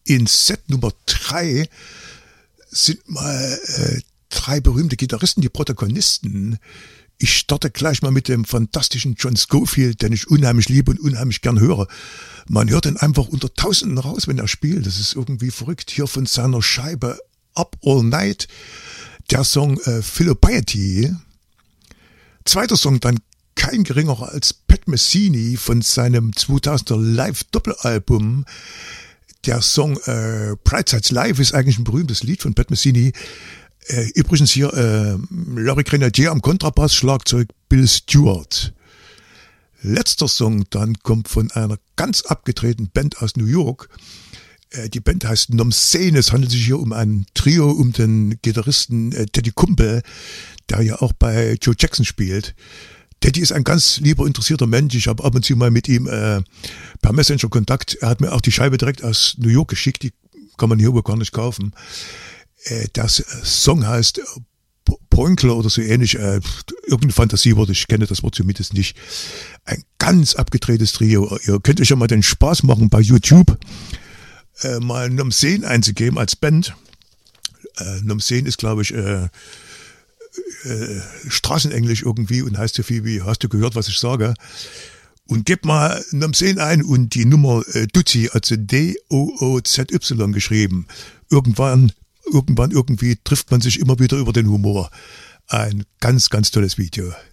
in Set Nummer 3 sind mal 3 berühmte Gitarristen, die Protagonisten. Ich starte gleich mal mit dem fantastischen John Scofield, den ich unheimlich liebe und unheimlich gern höre. Man hört ihn einfach unter Tausenden raus, wenn er spielt. Das ist irgendwie verrückt. Hier von seiner Scheibe Up All Night, der Song Philo Piety. Zweiter Song dann kein geringerer als Pat Messini von seinem 2000er Live-Doppelalbum. Der Song Brightside's Life ist eigentlich ein berühmtes Lied von Pat Messini. Übrigens hier Larry Grenadier am Kontrabass, Schlagzeug Bill Stewart. Letzter Song dann kommt von einer ganz abgedrehten Band aus New York. Die Band heißt Nomsane. Es handelt sich hier um ein Trio um den Gitarristen Teddy Kumpel, der ja auch bei Joe Jackson spielt. Teddy ist ein ganz lieber, interessierter Mensch. Ich habe ab und zu mal mit ihm per Messenger Kontakt. Er hat mir auch die Scheibe direkt aus New York geschickt. Die kann man hier wohl gar nicht kaufen. Der Song heißt Poinkler oder so ähnlich. Irgendein Fantasiewort, ich kenne das Wort zumindest nicht. Ein ganz abgedrehtes Trio. Ihr könnt euch ja mal den Spaß machen, bei YouTube mal Nomsane einzugeben als Band. Nomsane ist, glaube ich, Straßenenglisch irgendwie und heißt so viel wie, hast du gehört, was ich sage? Und gebt mal Nomsane ein und die Nummer Doozy, also D-O-O-Z-Y geschrieben. Irgendwann irgendwie trifft man sich immer wieder über den Humor. Ein ganz, ganz tolles Video.